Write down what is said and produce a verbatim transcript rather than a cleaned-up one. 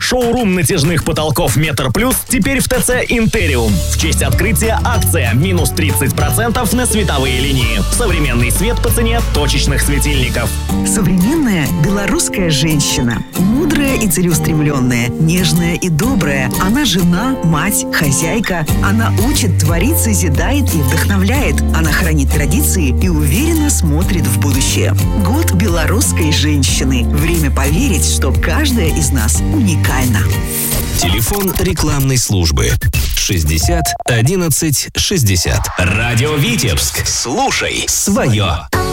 Шоурум натяжных потолков «Метр Плюс» теперь в ТЦ «Интериум». В честь открытия акция минус тридцать процентов на световые линии. Современный свет по цене точечных светильников. Современная белорусская женщина. Мудрая и целеустремленная, нежная и добрая. Она жена, мать, хозяйка. Она учит, творит, созидает и вдохновляет. Она хранит традиции и уверенно смотрит в будущее. Год белорусской женщины. Время поверить, что каждая из нас уникальна. Телефон рекламной службы шестьдесят одиннадцать шестьдесят. Радио Витебск. Слушай свое.